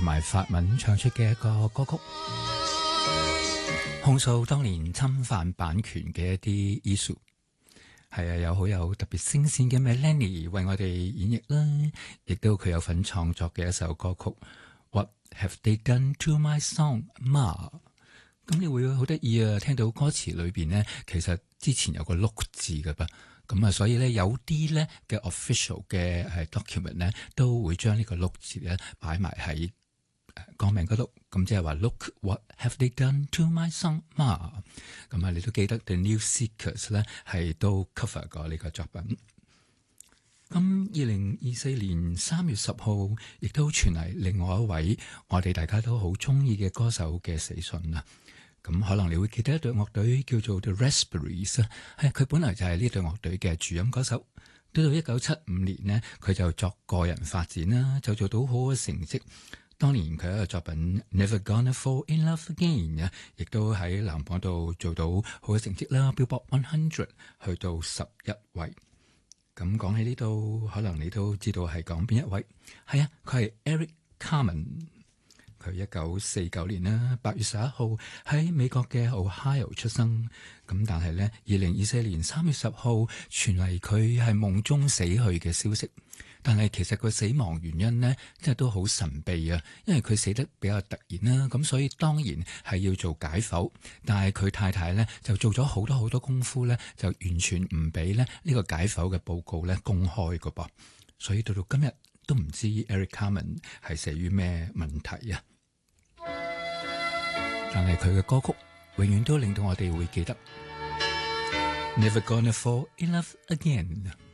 同埋法文唱出嘅一個歌曲，控訴當年侵犯版權嘅一啲 issue。係啊，有好有特別聲線嘅 Melanie 為我哋演繹啦，亦都佢有份創作嘅一首歌曲 What Have They Done To My Song Ma。 咁你會好得意啊，聽到歌詞裏邊呢，其實之前有個 look 字㗎噃，咁啊所以咧有啲咧嘅 official 嘅document 咧都會將呢個 look 字咧擺埋喺歌名嗰度，咁即係話 Look what have they done to my song ma。 咁啊你都記得 The New Seekers 咧係都 cover 過呢個作品。咁2024年3月10號亦都傳嚟另外一位我哋大家都好中意嘅歌手嘅死訊啊。咁可能你會記得一隊樂隊叫做 The Raspberries 啊，佢本來就係呢隊樂隊嘅主音歌手。到1975年呢，佢就作個人發展啦，就做到好嘅成績。當年佢一個作品 Never Gonna Fall In Love Again 啊，亦都喺男榜度做到好嘅成績啦。Billboard 100去到11位。咁講起呢度，可能你都知道係講邊一位？係啊，佢係 Eric Carmen。佢1949年啦8月11號喺美國嘅 Ohio 出生。咁但係呢2024年3月10號傳嚟佢係夢中死去嘅消息。但係其實個死亡原因呢，真係都好神秘啊！因為佢死得比較突然啦，咁所以當然係要做解剖。但係佢太太呢，就做咗好多功夫呢，就完全唔俾呢個解剖嘅報告呢公開個噃。所以到今日都唔知 Eric Carmen 係死於咩問題啊！但係佢嘅歌曲永遠都令到我哋會記得 Never Gonna Fall In Love Again。